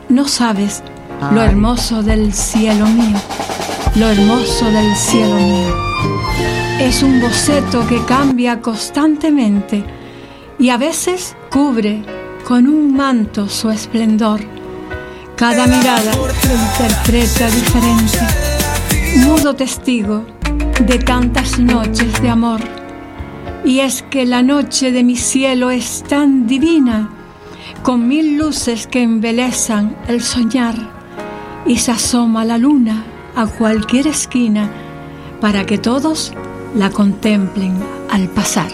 No sabes lo hermoso del cielo mío, lo hermoso del cielo mío. Es un boceto que cambia constantemente y a veces cubre con un manto su esplendor. Cada mirada lo interpreta diferente, mudo testigo de tantas noches de amor. Y es que la noche de mi cielo es tan divina, con 1000 luces que embelezan el soñar, y se asoma la luna a cualquier esquina para que todos la contemplen al pasar.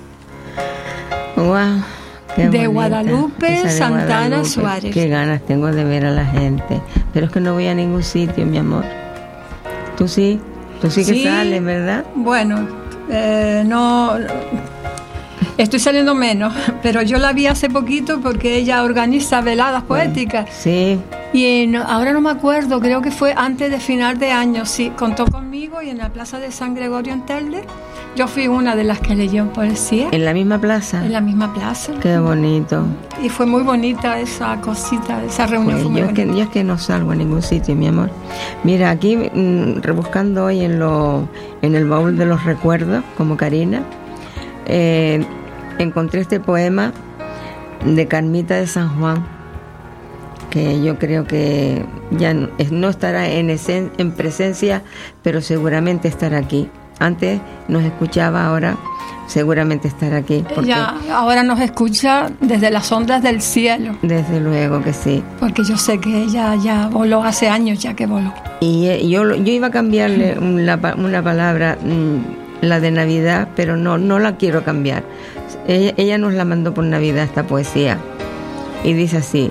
Wow, qué de bonita. Guadalupe Esa de Santana Guadalupe. Suárez. Qué ganas tengo de ver a la gente, pero es que no voy a ningún sitio, mi amor. Tú sí que sales, ¿verdad? Bueno, no, estoy saliendo menos, pero yo la vi hace poquito porque ella organiza veladas poéticas. Sí. Y ahora no me acuerdo, creo que fue antes de final de año, sí, contó conmigo y en la plaza de San Gregorio en Telde, yo fui una de las que leyó poesía. ¿En la misma plaza? En la misma plaza. Qué bonito. Y fue muy bonita esa cosita, esa reunión. Pues yo es que no salgo a ningún sitio, mi amor. Mira, aquí rebuscando hoy en el baúl de los recuerdos, como Karina, encontré este poema de Carmita de San Juan, que yo creo que ya no estará en presencia, pero seguramente estará aquí. Antes nos escuchaba, ahora seguramente estará aquí. Ella ahora nos escucha desde las ondas del cielo. Desde luego que sí. Porque yo sé que ella ya voló hace años, ya que voló. Y yo iba a cambiarle una palabra, la de Navidad, pero no la quiero cambiar. Ella nos la mandó por Navidad, esta poesía. Y dice así: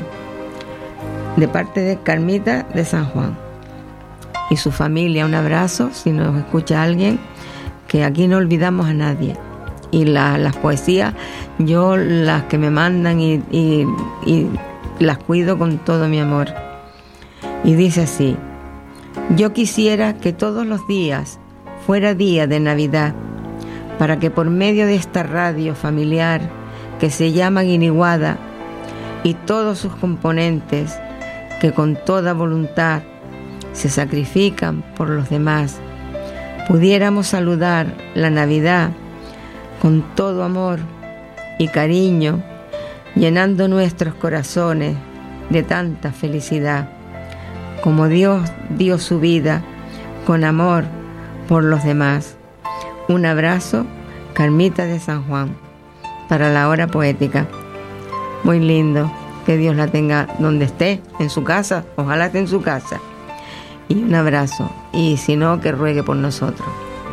de parte de Carmita de San Juan y su familia, un abrazo, si nos escucha alguien, que aquí no olvidamos a nadie. Y las poesías, yo las que me mandan y las cuido con todo mi amor. Y dice así: yo quisiera que todos los días fuera día de Navidad, para que por medio de esta radio familiar que se llama Guiniguada y todos sus componentes que con toda voluntad se sacrifican por los demás, pudiéramos saludar la Navidad con todo amor y cariño, llenando nuestros corazones de tanta felicidad, como Dios dio su vida con amor por los demás. Un abrazo, Carmita de San Juan, para la hora poética. Muy lindo, que Dios la tenga donde esté, en su casa, ojalá esté en su casa. Y un abrazo, y si no, que ruegue por nosotros.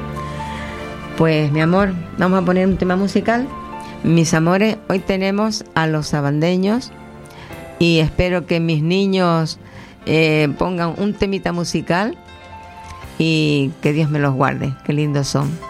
Pues mi amor, vamos a poner un tema musical. Mis amores, hoy tenemos a los sabandeños y espero que mis niños pongan un temita musical y que Dios me los guarde. Qué lindos son.